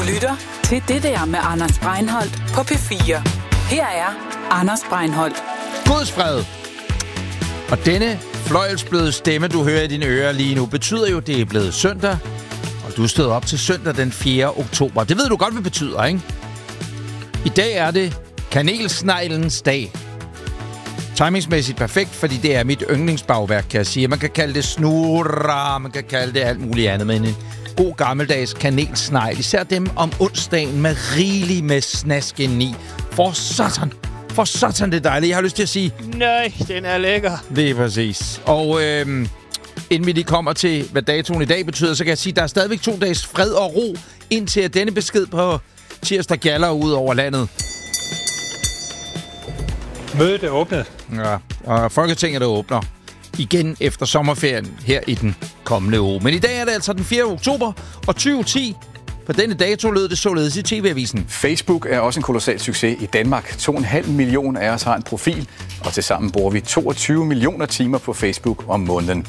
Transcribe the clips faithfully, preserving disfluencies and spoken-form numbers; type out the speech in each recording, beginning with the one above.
lytter til Det der med Anders Breinholt på P fire. Her er Anders Breinholt. Guds fred. Og denne fløjelsbløde stemme, du hører i dine ører lige nu, betyder jo, at det er blevet søndag. Og du stod op til søndag den fjerde oktober. Det ved du godt, hvad det betyder, ikke? I dag er det kanelsneglens dag. Timingsmæssigt perfekt, fordi det er mit yndlingsbagværk, kan jeg sige. Man kan kalde det snurra, man kan kalde det alt muligt andet, men en god gammeldags kanelsnegl. Især dem om onsdagen med rigeligt med snasken i. For satan, for satan det er dejligt. Jeg har lyst til at sige... Nej, den er lækker. Det er præcis. Og øhm, inden vi lige kommer til, hvad datoen i dag betyder, så kan jeg sige, at der er stadigvæk to dages fred og ro, indtil at denne besked på tirsdag gjalder ud over landet. Mødet er åbnet. Ja, og Folketinget, der åbner igen efter sommerferien her i den kommende uge. Men i dag er det altså den fjerde oktober, og tyve ti. På denne dato lød det således i T V-avisen. Facebook er også en kolossal succes i Danmark. to komma fem millioner af os har en profil, og tilsammen bruger vi toogtyve millioner timer på Facebook om måneden.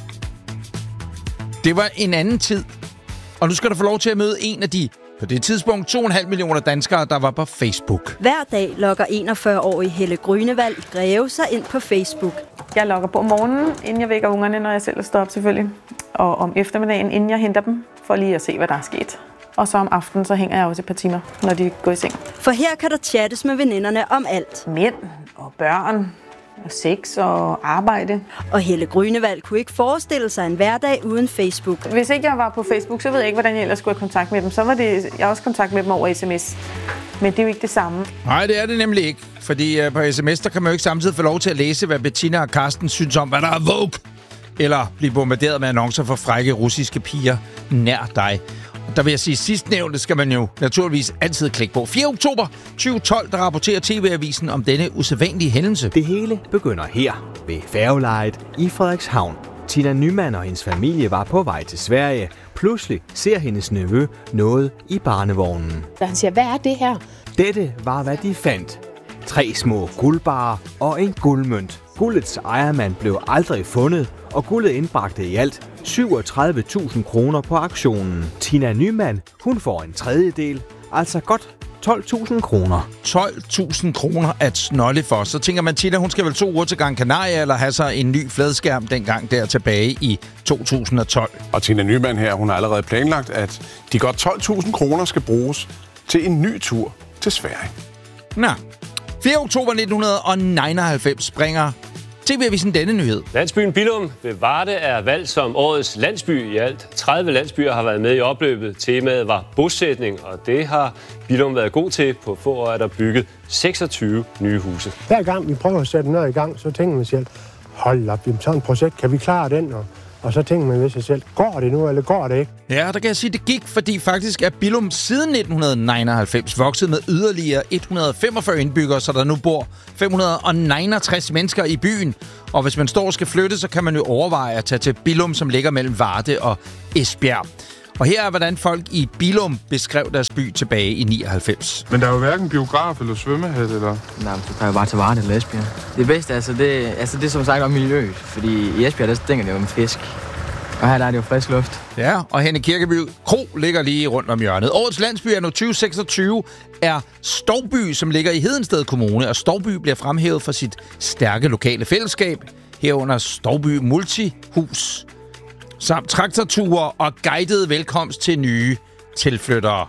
Det var en anden tid, og nu skal du få lov til at møde en af de, på det tidspunkt, to komma fem millioner danskere, der var på Facebook. Hver dag logger enogfyrre-årige Helle Grønevald i Greve sig ind på Facebook. Jeg logger på om morgenen, inden jeg vækker ungerne, når jeg selv står op selvfølgelig. Og om eftermiddagen, inden jeg henter dem, for lige at se, hvad der er sket. Og så om aftenen, så hænger jeg også et par timer, når de går i seng. For her kan der chattes med veninderne om alt. Mænd og børn og sex og arbejde. Og Helle Grønevald kunne ikke forestille sig en hverdag uden Facebook. Hvis ikke jeg var på Facebook, så ved jeg ikke, hvordan jeg ellers skulle have kontakt med dem. Så var det, jeg også kontakt med dem over sms. Men det er jo ikke det samme. Nej, det er det nemlig ikke. Fordi uh, på sms, der kan man jo ikke samtidig få lov til at læse, hvad Bettina og Karsten synes om, hvad der er Vogue. Eller blive bombarderet med annoncer for frække russiske piger nær dig. Der vil jeg sige, sidstnævnte skal man jo naturligvis altid klikke på. fjerde oktober tyve tolv, der rapporterer T V-avisen om denne usædvanlige hændelse. Det hele begynder her, ved færgelejet i Frederikshavn. Tina Nyman og hendes familie var på vej til Sverige. Pludselig ser hendes nevø noget i barnevognen. Han siger, hvad er det her? Dette var, hvad de fandt. Tre små guldbarer og en guldmønt. Guldets ejermand blev aldrig fundet, og guldet indbragte i alt syvogtredive tusind kroner på auktionen. Tina Nyman, hun får en tredjedel, altså godt tolv tusind kroner. tolv tusind kroner at snolle for. Så tænker man, Tina, hun skal vel to uger til Gran Canaria, eller have sig en ny fladskærm dengang der tilbage i to tusind og tolv. Og Tina Nyman her, hun har allerede planlagt, at de godt tolv tusind kroner skal bruges til en ny tur til Sverige. Nå, fjerde oktober nitten nioghalvfems springer T V-avisen denne nyhed. Landsbyen Billum ved Varde er valgt som årets landsby i alt. tredive landsbyer har været med i opløbet. Temaet var bosætning, og det har Billum været god til. På få år er der bygget seksogtyve nye huse. Hver gang vi prøver at sætte noget i gang, så tænker man selv, hold op, sådan et projekt, kan vi klare den? Og, og så tænker man ved sig selv, går det nu, eller går det ikke? Ja, der kan jeg sige, det gik, fordi faktisk er Billum siden nitten nioghalvfems vokset med yderligere et hundrede og femogfyrre indbyggere, så der nu bor fem hundrede og niogtres mennesker i byen. Og hvis man står og skal flytte, så kan man jo overveje at tage til Billum, som ligger mellem Varde og Esbjerg. Og her er, hvordan folk i Billum beskrev deres by tilbage i nioghalvfems. Men der er jo hverken biograf eller svømmehal, eller? Nej, du kan jo bare tage Varde eller Esbjerg. Det bedste, altså det, altså det er som sagt om miljøet, fordi i Esbjerg, der stænger det jo med fisk. Og her der er det jo frisk luft. Ja, og Henne Kirkeby Kro ligger lige rundt om hjørnet. Årets landsby er nu tyve seksogtyve er Stouby, som ligger i Hedensted Kommune. Og Stouby bliver fremhævet for sit stærke lokale fællesskab. Herunder Stouby Multihus. Samt traktorture og guidede velkomst til nye tilflyttere.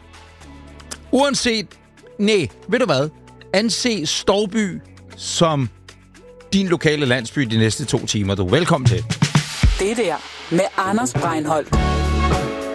Uanset... Nej, ved du hvad? Anse Stouby som din lokale landsby de næste to timer. Du er velkommen til. Det der med Anders Breinholt.